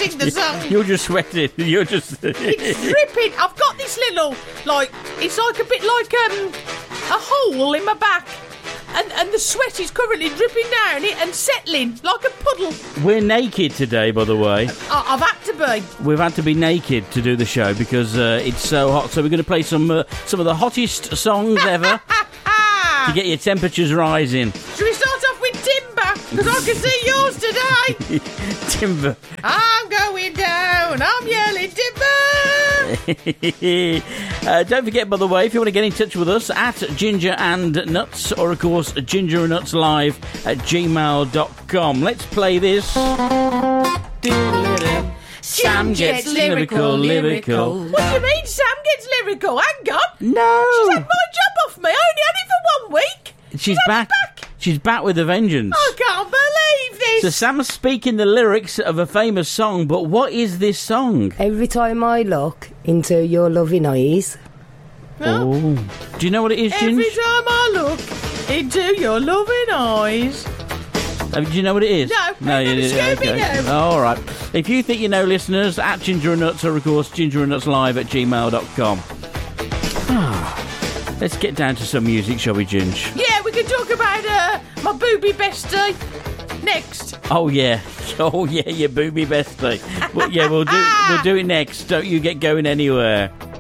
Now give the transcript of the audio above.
sing the song. You're just sweating. You're just... It's dripping. I've got this little, it's like a bit like a hole in my back. And the sweat is currently dripping down it and settling like a puddle. We're naked today, by the way. I've had to be. We've had to be naked to do the show because it's so hot. So we're going to play some of the hottest songs ever to get your temperatures rising. Should we start off with Timber? Because I can see yours today. Timber. I'm going down. I'm yelling Timber. Don't forget, by the way, if you want to get in touch with us, at Ginger and Nuts, or of course Ginger and Nuts Live at gmail.com. Let's play this. Sam gets lyrical. What do you mean Sam gets lyrical? Hang on. No. She's had my job off me. I only had it for 1 week. She's back. She's back with a vengeance. I can't believe this. So Sam's speaking the lyrics of a famous song, but what is this song? Every time I look into your loving eyes. Oh. Do you know what it is, Ginge? Every time I look into your loving eyes. Do you know what it is? No, you didn't. Okay. All right. If you think you know, listeners, at Ginger and Nuts, or of course Ginger and Nuts Live at gmail.com. Let's get down to some music, shall we, Ginge? Yeah, we can talk about my booby bestie next. Oh yeah, your booby bestie. Well, yeah, we'll do it next. Don't you get going anywhere.